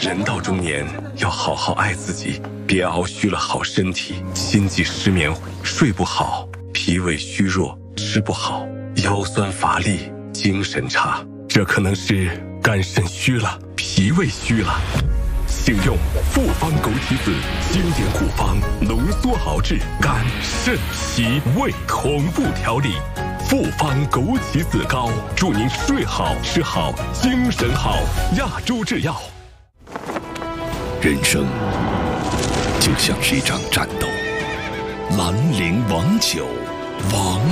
人到中年，要好好爱自己，别熬虚了好身体，心悸失眠，睡不好，脾胃虚弱，吃不好，腰酸乏力，精神差。这可能是肝肾虚了，脾胃虚了。请用复方枸杞子经典古方浓缩熬制肝肾脾胃同步调理。复方枸杞子膏，祝您睡好吃好精神好。亚洲制药。 人生就像是一场战斗，兰陵王酒，王